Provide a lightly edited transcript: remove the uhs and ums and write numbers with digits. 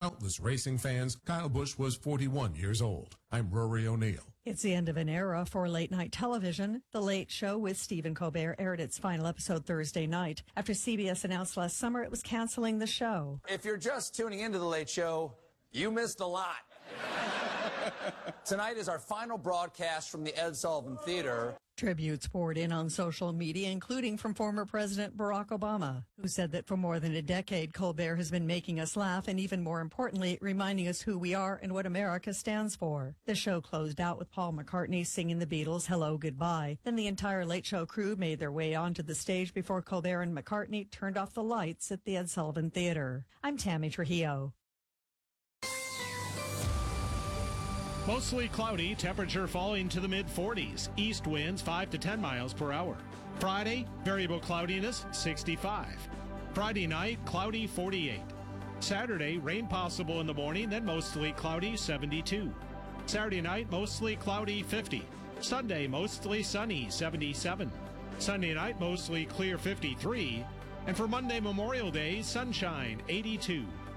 countless racing fans, Kyle Busch was 41 years old. I'm Rory O'Neill. It's the end of an era for late-night television. The Late Show with Stephen Colbert aired its final episode Thursday night after CBS announced last summer it was canceling the show. If you're just tuning into The Late Show, you missed a lot. Tonight is our final broadcast from the Ed Sullivan Theater. Tributes poured in on social media, including from former President Barack Obama, who said that for more than a decade, Colbert has been making us laugh and, even more importantly, reminding us who we are and what America stands for. The show closed out with Paul McCartney singing the Beatles' Hello, Goodbye. Then the entire Late Show crew made their way onto the stage before Colbert and McCartney turned off the lights at the Ed Sullivan Theater. I'm Tammy Trujillo. Mostly cloudy, temperature falling to the mid-40s. East winds 5 to 10 miles per hour. Friday, variable cloudiness, 65. Friday night, cloudy, 48. Saturday, rain possible in the morning, then mostly cloudy, 72. Saturday night, mostly cloudy, 50. Sunday, mostly sunny, 77. Sunday night, mostly clear, 53. And for Monday, Memorial Day, sunshine, 82.